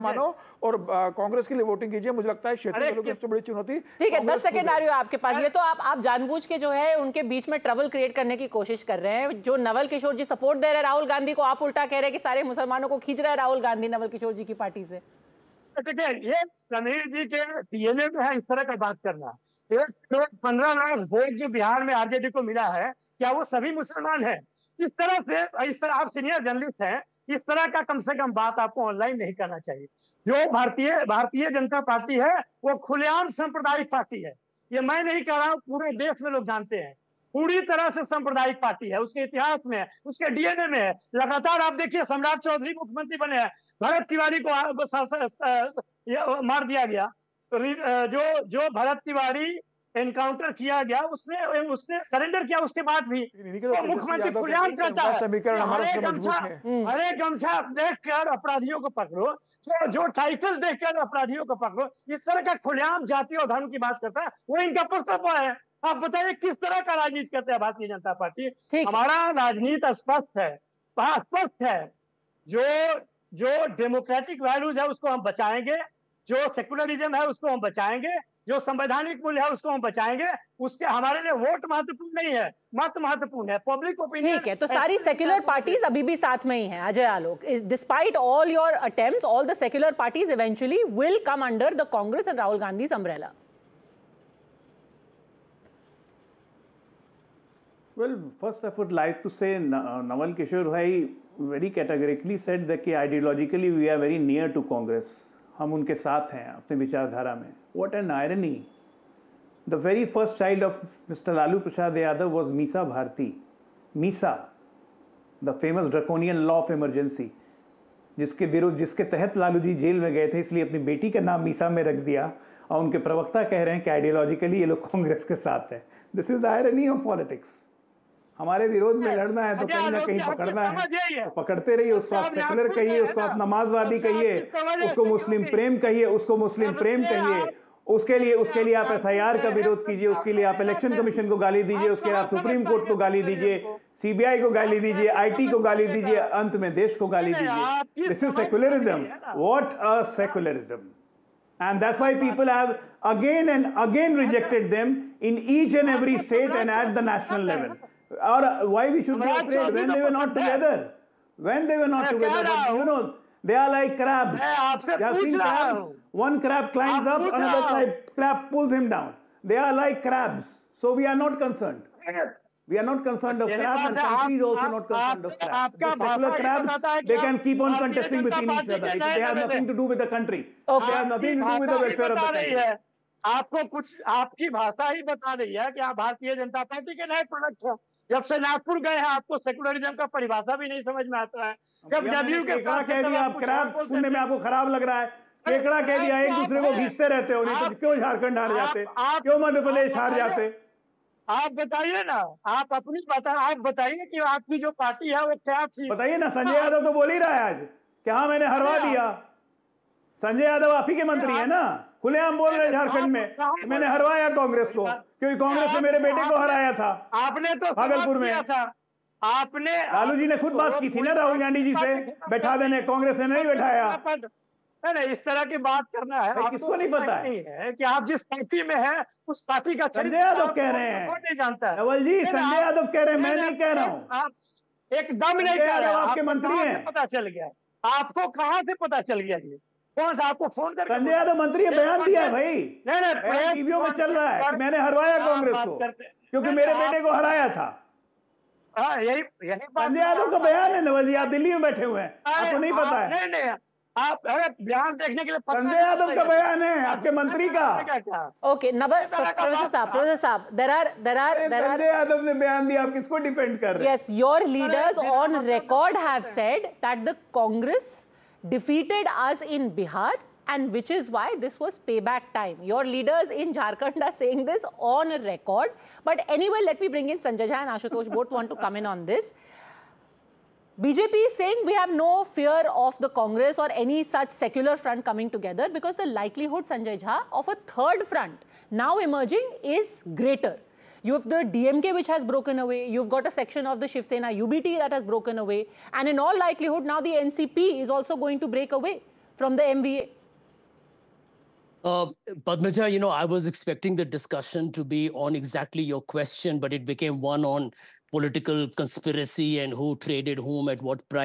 मानो और कांग्रेस के लिए वोटिंग कीजिए। मुझे लगता है क्षेत्रीय दलों की सबसे बड़ी चुनौती। ठीक है, 10 सेकंड आ रही हो आपके पास। ये तो आप जानबूझ के जो है उनके बीच में ट्रबल क्रिएट करने की कोशिश कर रहे हैं। जो नवल किशोर जी सपोर्ट दे रहे हैं राहुल गांधी को, आप उल्टा कह रहे हैं कि सारे मुसलमानों को खींच रहा है राहुल गांधी नवल किशोर जी की पार्टी से। ये समीर जी के डीएनए में है इस तरह का बात करना। 15 लाख वोट जो बिहार में आरजेडी को मिला है, क्या वो सभी मुसलमान है? इस तरह आप सीनियर जर्नलिस्ट हैं, इस तरह का कम से कम बात आपको ऑनलाइन नहीं करना चाहिए। जो भारतीय जनता पार्टी है वो खुलेआम सांप्रदायिक पार्टी है। ये मैं नहीं कह रहा हूँ, पूरे देश में लोग जानते हैं। पूरी तरह से सांप्रदायिक पार्टी है, उसके इतिहास में है, उसके डीएनए में है। लगातार आप देखिए, सम्राट चौधरी मुख्यमंत्री बने हैं, भरत तिवारी को मार दिया गया। जो भरत तिवारी एनकाउंटर किया गया, उसने सरेंडर किया, उसके बाद भी तो मुख्यमंत्री खुलेआम करता है। हरे गमछा देखकर अपराधियों को पकड़ो, जो टाइटल देखकर अपराधियों को पकड़ो, इस तरह का खुलेआम जाति और धर्म की बात करता है, वो इनका पुस्तक है। आप बताइए किस तरह का राजनीति करते हैं भारतीय जनता पार्टी? हमारा राजनीति स्पष्ट है, स्पष्ट है। जो डेमोक्रेटिक वैल्यूज है उसको हम बचाएंगे, जो सेकुलरिज्म है उसको हम बचाएंगे, जो संवैधानिक मूल्य है उसको हम बचाएंगे। उसके हमारे लिए वोट महत्वपूर्ण नहीं है, मत महत्वपूर्ण है, पब्लिक ओपिनियन। ठीक है, तो सारी सेक्युलर पार्टीज अभी भी साथ में ही हैं। Ajay Alok, despite all your attempts, all the secular parties eventually will come under the Congress and Rahul Gandhi's umbrella. Well, first I would like to say Naval Kishore Bhai very categorically said that कि ideologically we are very near to Congress. हम उनके साथ हैं अपने विचारधारा में. What an irony! The very first child of Mr. Lalu Prasad Yadav was Misa Bharti. Misa, the famous draconian law of emergency, जिसके तहत लालू जी जेल में गए थे, इसलिए अपनी बेटी का नाम मीसा में रख दिया और उनके प्रवक्ता कह रहे हैं कि आइडियोलॉजिकली ये लोग कांग्रेस के साथ हैं. This is the irony of politics. हमारे विरोध में लड़ना है तो कहीं ना कहीं पकड़ना है, तो पकड़ते रहिए. उसको आप सेकुलर कहिए, उसको आप नमाजवादी कहिए, उसको मुस्लिम प्रेम कहिए, उसको मुस्लिम प्रेम कहिए. उसके लिए आप एसआईआर का विरोध कीजिए, उसके लिए आप इलेक्शन कमीशन को गाली दीजिए, उसके लिए आप सुप्रीम कोर्ट को गाली दीजिए, सीबीआई को गाली दीजिए, आईटी को गाली दीजिए, अंत में देश को गाली दीजिए. This is secularism. What a secularism. And that's why people have again and again rejected them in each and every state and at the national level. Or why we should be afraid when they were not together? When they were not together, but you know, they are like crabs. You have seen crabs? One crab climbs up, another crab pulls him down. They are like crabs. So we are not concerned. We are not concerned of crabs, and country is also not concerned of crabs. The secular crabs, they can keep on contesting between each other. They have nothing to do with the country. They have nothing to do with the welfare of the country. आपको कुछ आपकी भाषा ही बता रही है कि आप Bharatiya Janata party के नए प्रोडक्ट हैं। जब से नागपुर गए हैं आपको सेकुलरिज्म का परिभाषा भी नहीं समझ में आता है। जब जदयू के केकड़ा कह दिया, आप क्रैब सुनने में आपको खराब लग रहा है. केकड़ा कह दिया, एक दूसरे को खींचते रहते हो, नहीं तो क्यों झारखंड हार जाते, क्यों मध्य प्रदेश हार जाते? आप बताइए ना, आप अपनी आप बताइए कि आपकी जो पार्टी है वो क्या थी? बताइए ना. संजय यादव तो बोल ही रहा है आज कि हाँ मैंने हरवा दिया. संजय यादव आप ही के मंत्री है ना, खुलेआम बोल रहे झारखंड में मैंने हरवाया कांग्रेस को, क्योंकि कांग्रेस ने मेरे बेटे को हराया था. आपने तो भागलपुर में आपने लालू जी ने खुद बात की थी ना राहुल गांधी जी से बैठा देने, कांग्रेस ने नहीं बैठाया. नहीं, इस तरह की बात करना है. किसको नहीं पता है कि आप जिस पार्टी में हैं उस पार्टी का संजय यादव कह रहे हैं. नहीं जानता है नवल जी, संजय यादव कह रहे हैं, मैं नहीं कह रहा हूँ. आप एकदम नहीं कह रहे. आपके मंत्री हैं. पता चल गया आपको? कहाँ से पता चल गया? ये कौन सा आपको फोन करके? संजय यादव मंत्री है, बयान दिया है भाई. नहीं, टीवीओ में चल रहा है कि मैंने हरवाया कांग्रेस को क्योंकि मेरे बेटे को हराया था. यही संजय यादव का बयान है. नवल जी, आप दिल्ली में बैठे हुए हैं, आपको नहीं पता है? नहीं, आप बयान देखने के लिए संजय यादव का बयान है, आपके मंत्री का. ओके, नवल प्रोफेसर साहब, there are संजय यादव ने बयान दिया, आप किसको डिफेंड कर रहे हैं? Yes, your leaders on record have said that the Congress defeated us in Bihar, and which is why this was payback time. Your leaders in Jharkhand are saying this on record. But anyway, let me bring in Sanjay Jha and Ashutosh. Both want to come in on this. BJP is saying we have no fear of the Congress or any such secular front coming together because the likelihood, Sanjay Jha, of a third front now emerging is greater. You have the DMK which has broken away, you've got a section of the Shiv Sena UBT that has broken away, and in all likelihood now the NCP is also going to break away from the MVA? Padmaja, I was expecting the discussion to be on exactly your question, but it became one on political conspiracy and who traded whom at what price.